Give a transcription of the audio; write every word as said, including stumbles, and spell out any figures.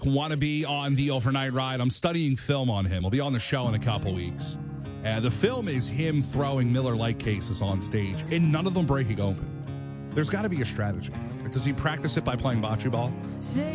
want to be on the overnight ride. I'm studying film on him. He'll be on the show in a couple weeks. Uh, the film is him throwing Miller Lite cases on stage, and none of them breaking open. There's got to be a strategy. Does he practice it by playing bocce ball?